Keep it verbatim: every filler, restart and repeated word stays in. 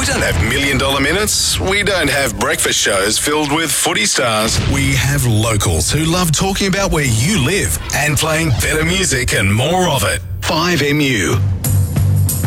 don't have million dollar minutes. We don't have breakfast shows filled with footy stars. We have locals who love talking about where you live and playing better music and more of it. five M U.